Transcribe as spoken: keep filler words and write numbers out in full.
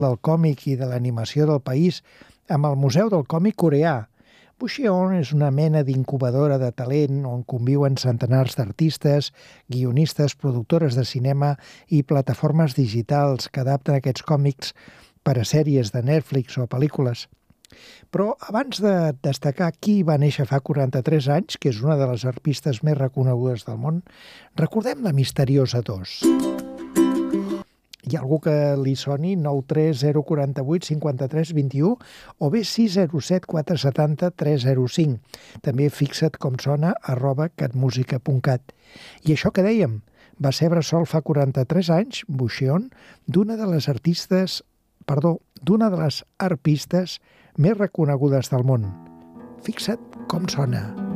del còmic i de l'animació del país amb el Museu del Còmic Coreà. Bucheon és una mena d'incubadora de talent on conviuen centenars d'artistes, guionistes, productores de cinema i plataformes digitals que adapten aquests còmics per a sèries de Netflix o pel·lícules. Però abans de destacar qui va néixer fa quaranta-tres anys, que és una de les arpistes més reconegudes del món, recordem la misteriosa tos. Hi ha algú que li soni nou tres zero quatre vuit cinquanta-tres vint-i-u o bé sis zero set quatre set zero tres zero cinc. També fixa't com sona arroba catmusica punt cat. I això que dèiem, va ser bressol fa quaranta-tres anys, Bucheon, d'una de les artistes, perdó, d'una de les arpistes més reconegudes del món. Fixa't com sona.